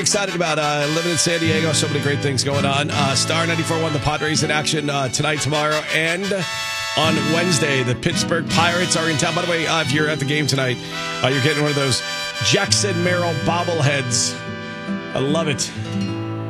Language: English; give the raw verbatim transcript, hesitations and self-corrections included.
Excited about uh, living in San Diego. So many great things going on. Uh, Star ninety-four point one, the Padres in action uh, tonight, tomorrow, and on Wednesday. The Pittsburgh Pirates are in town. By the way, uh, if you're at the game tonight, uh, you're getting one of those Jackson Merrill bobbleheads. I love it.